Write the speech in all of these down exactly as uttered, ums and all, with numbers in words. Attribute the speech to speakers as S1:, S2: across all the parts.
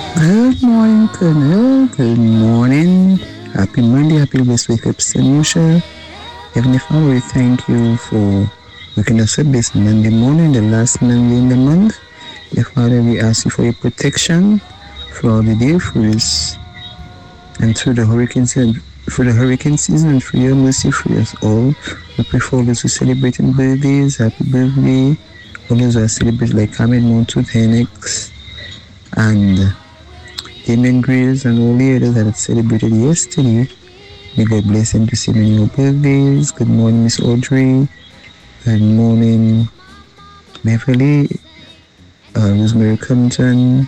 S1: Good morning, Colonel. Good morning. Happy Monday. Happy blessed wake up, Sanusha. Heavenly Father, we thank you for waking us up this Monday morning, the last Monday in the month. Dear Father, we ask you for your protection throughout the day, through this and through the hurricane season, through the hurricane season, and for your mercy for us all. We pray for those who celebrating birthdays. Happy birthday. All those who are celebrating like Ahmed Montoot, Henix, and Damien Grace, and all the others that had celebrated yesterday. May God bless them to see many more birthdays. Good morning, Miss Audrey. Good morning, Beverly, uh, Rosemary Compton,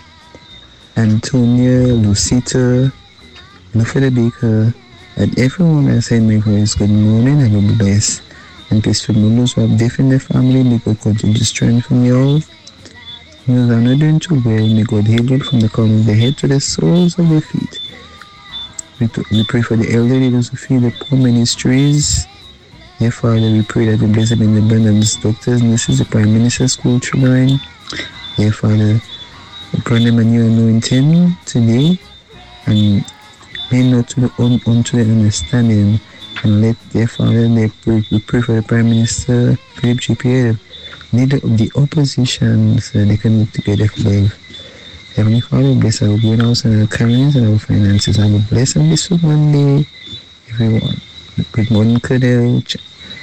S1: Antonia, Lucita, Lufeda Baker, and everyone else in my voice. Good morning, and God bless. And peaceful those who have death in their family. May God continue to strengthen you all. Those who are not doing too well, may God heal them from the crown of their head to the soles of their feet. We, to, we pray for the elderly, those who feed the poor ministries. Dear Father, we pray that you bless them in abundance. Doctors, nurses, the Prime Minister, school children. Dear Father, we pray them a new anointing today, and may not to the un, unto the understanding. And let, dear Father, they pray, we pray for the Prime Minister, Philip G P A, leader of the opposition, so they can work together for life. Heavenly Father, bless our going house and our currencies and our finances. Have a blessed and blissful Monday, everyone. Good morning, Cadell, Ch-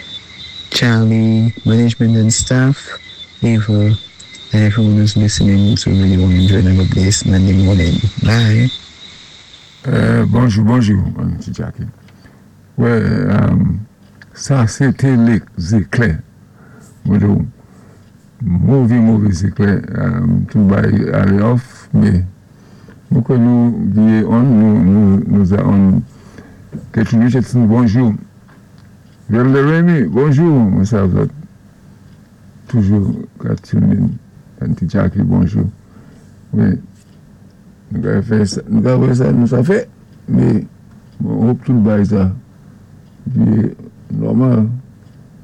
S1: Charlie, management and staff, Eva, and everyone who's listening. So really want to enjoy another blessed Monday morning. Bye.
S2: Euh, bonjour, bonjour, Auntie Jackie. Ouais, euh, ça c'était les éclairs. Bon, mauvais, mauvais éclairs. Euh, tout va aller off, mais nous, quand nous vivons, nous, nous, nous avons quelque chose. Bonjour. Vers le Rémi, bonjour. Ça va toujours cartooning. Auntie Jackie, bonjour. Oui. Nous avons fait ça, nous avons fait ça, nous avons fait, mais on hope tout le bail ça. Puis, normal,